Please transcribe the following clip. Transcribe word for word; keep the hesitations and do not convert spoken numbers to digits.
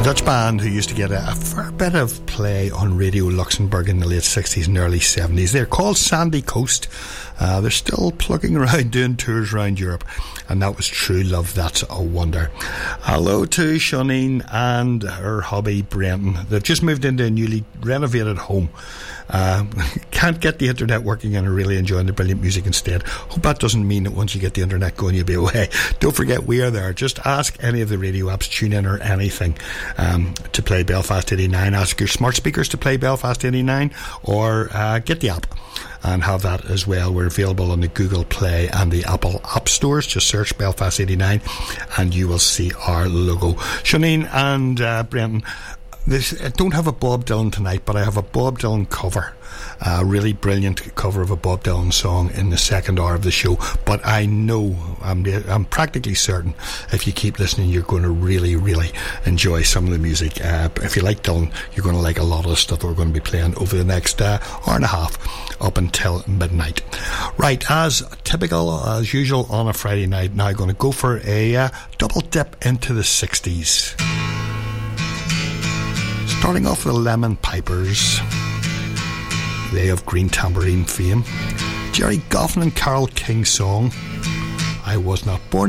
Dutch band who used to get a, a fair bit of play on Radio Luxembourg in the late sixties and early seventies. They're called Sandy Coast. Uh, they're still plugging around doing tours around Europe, and that was True Love, That's a Wonder. Hello to Shoneen and her hubby Brenton. They've just moved into a newly renovated home. Uh, can't get the internet working and are really enjoying the brilliant music instead. Hope that doesn't mean that once you get the internet going you'll be away. Don't forget we are there. Just ask any of the radio apps, tune in or anything, um, to play Belfast eighty-nine. Ask your smart speakers to play Belfast eighty-nine, or uh, get the app and have that as well. We're available on the Google Play and the Apple App Stores. Just search Belfast eighty-nine and you will see our logo. Shoneen and uh, Brenton, this, I don't have a Bob Dylan tonight, but I have a Bob Dylan cover. A really brilliant cover of a Bob Dylan song in the second hour of the show. But I know, I'm, I'm practically certain, if you keep listening, you're going to really, really enjoy some of the music. Uh, if you like Dylan, you're going to like a lot of the stuff we're going to be playing over the next uh, hour and a half up until midnight. Right, as typical, as usual on a Friday night, now I'm going to go for a uh, double dip into the sixties. Starting off with the Lemon Pipers. They of Green Tambourine fame. Jerry Goffin and Carole King's song, I Was Not Born